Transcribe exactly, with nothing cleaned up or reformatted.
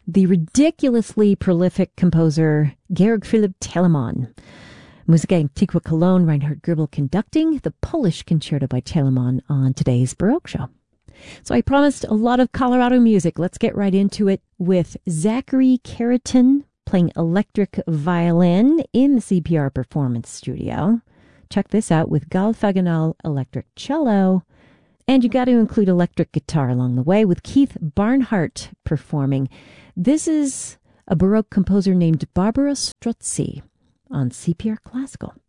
the ridiculously prolific composer Georg Philipp Telemann. Musica Antiqua Cologne, Reinhard Goebel conducting the Polish Concerto by Telemann on today's Baroque Show. So I promised a lot of Colorado music. Let's get right into it with Zachary Keratin playing electric violin in the C P R Performance Studio. Check this out with Gal Faganal electric cello. And you got to include electric guitar along the way with Keith Barnhart performing. This is a Baroque composer named Barbara Strozzi on C P R Classical.